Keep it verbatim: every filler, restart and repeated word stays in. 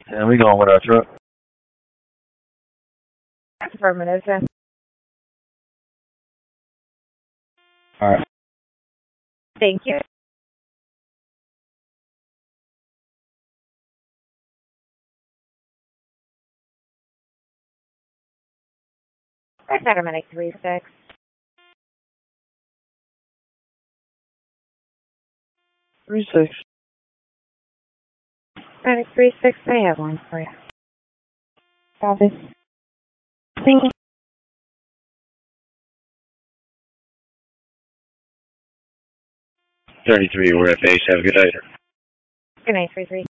And we going with our truck. Affirmative, sir. All right. Thank you. Paramedic three six. Three six. Paramedic three six, I have one for you. Copy. Thank you. Thirty three. We're at base. Have a good night. Good night, three three.